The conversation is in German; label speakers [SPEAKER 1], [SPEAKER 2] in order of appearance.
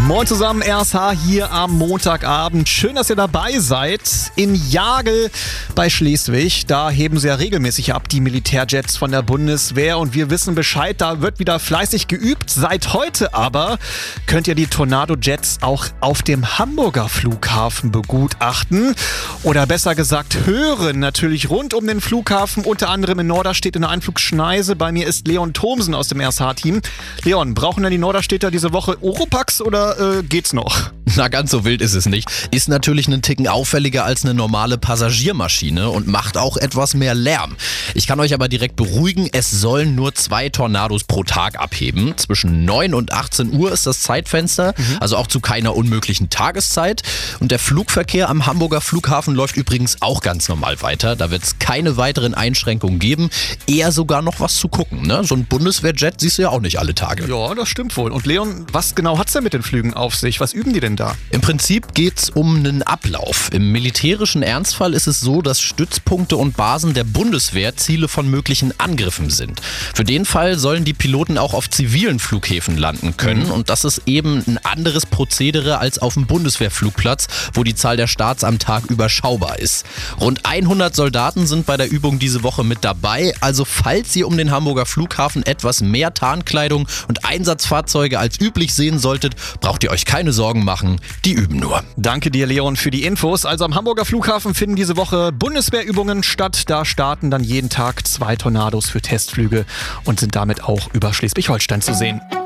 [SPEAKER 1] Moin zusammen, RSH hier am Montagabend. Schön, dass ihr dabei seid. In Jagel bei Schleswig, da heben sie ja regelmäßig ab, die Militärjets von der Bundeswehr. Und wir wissen Bescheid, da wird wieder fleißig geübt. Seit heute aber könnt ihr die Tornado-Jets auch auf dem Hamburger Flughafen begutachten. Oder besser gesagt hören, natürlich rund um den Flughafen, unter anderem in Norderstedt in der Einflugschneise. Bei mir ist Leon Thomsen aus dem RSH-Team. Leon, brauchen denn die Norderstedter diese Woche Oropax oder geht's noch?
[SPEAKER 2] Na, ganz so wild ist es nicht. Ist natürlich einen Ticken auffälliger als eine normale Passagiermaschine und macht auch etwas mehr Lärm. Ich kann euch aber direkt beruhigen, es sollen nur 2 Tornados pro Tag abheben. Zwischen 9 und 18 Uhr ist das Zeitfenster, also auch zu keiner unmöglichen Tageszeit. Und der Flugverkehr am Hamburger Flughafen läuft übrigens auch ganz normal weiter. Da wird es keine weiteren Einschränkungen geben. Eher sogar noch was zu gucken, ne? So ein Bundeswehrjet siehst du ja auch nicht alle Tage.
[SPEAKER 1] Ja, das stimmt wohl. Und Leon, was genau hat's denn mit den Flügen auf sich? Was üben die denn da?
[SPEAKER 2] Im Prinzip geht's um einen Ablauf. Im militärischen Ernstfall ist es so, dass Stützpunkte und Basen der Bundeswehr Ziele von möglichen Angriffen sind. Für den Fall sollen die Piloten auch auf zivilen Flughäfen landen können. Und das ist eben ein anderes Prozedere als auf dem Bundeswehrflugplatz, wo die Zahl der Starts am Tag überschaubar ist. Rund 100 Soldaten sind bei der Übung diese Woche mit dabei. Also falls ihr um den Hamburger Flughafen etwas mehr Tarnkleidung und Einsatzfahrzeuge als üblich sehen solltet, braucht ihr euch keine Sorgen machen. Die üben nur.
[SPEAKER 1] Danke dir, Leon, für die Infos. Also am Hamburger Flughafen finden diese Woche Bundeswehrübungen statt. Da starten dann jeden Tag 2 Tornados für Testflüge und sind damit auch über Schleswig-Holstein zu sehen.